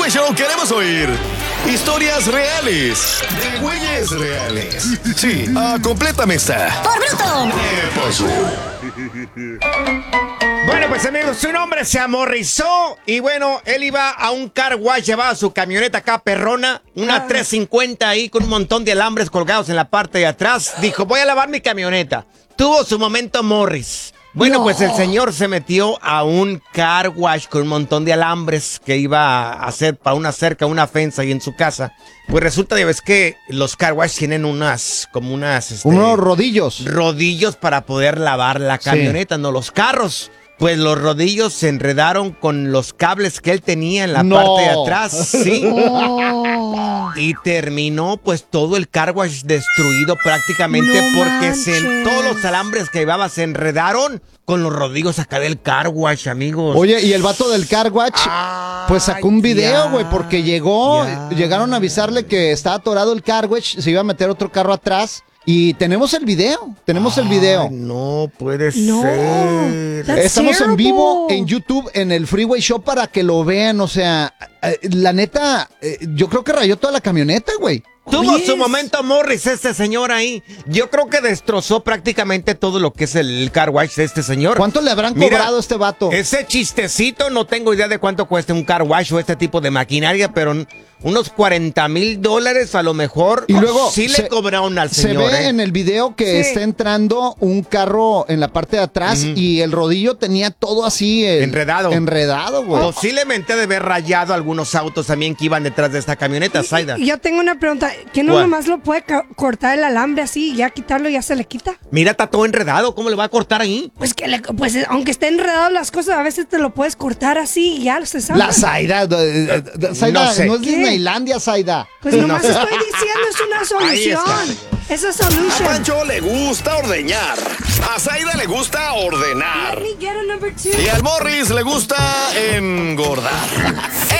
Freeway Show queremos oír historias reales, de güeyes reales. Sí, complétame esta. ¡Por bruto! ¿Qué pasó? Bueno, pues amigos, un hombre se amorrizó y bueno, él iba a un car wash, llevaba su camioneta acá perrona, una 350 ahí con un montón de alambres colgados en la parte de atrás. Dijo, voy a lavar mi camioneta. Tuvo su momento Morris. Bueno, pues el señor se metió a un car wash con un montón de alambres que iba a hacer para una cerca, una fensa ahí en su casa. Pues resulta, ya ves que los car wash tienen unos rodillos. Rodillos para poder lavar la camioneta, no los carros. Pues los rodillos se enredaron con los cables que él tenía en la parte de atrás, sí. Y terminó pues todo el car wash destruido prácticamente porque todos los alambres que llevaba se enredaron con los rodillos acá del car wash, amigos. Oye, y el vato del car wash pues sacó un video, güey, porque llegaron a avisarle que estaba atorado el car wash, se iba a meter otro carro atrás. Y tenemos el video, No puede ser. Estamos en vivo en YouTube, en el Freeway Show, para que lo vean. O sea, la neta, yo creo que rayó toda la camioneta, güey. Tuvo su momento Morris este señor ahí. Yo creo que destrozó prácticamente todo lo que es el car wash de este señor. ¿Cuánto le habrán cobrado a este vato? Ese chistecito, no tengo idea de cuánto cuesta un car wash o este tipo de maquinaria, pero unos $40,000 a lo mejor. Y luego sí le cobraron al señor. Se ve en el video que está entrando un carro en la parte de atrás y el rodillo tenía todo así enredado, güey. Posiblemente de haber rayado algunos autos también que iban detrás de esta camioneta, Zaida. Yo tengo una pregunta. ¿Que no nomás lo puede cortar el alambre así y ya quitarlo y ya se le quita? Mira, está todo enredado. ¿Cómo le va a cortar ahí? Pues aunque esté enredado las cosas, a veces te lo puedes cortar así y ya se sabe. La Zaida, no sé. No es Disneylandia, Zaida. Pues nomás estoy diciendo, es una solución. Esa solución. A Pancho le gusta ordeñar. A Zaida le gusta ordenar. Let me get a number 2. Y al Morris le gusta engordar.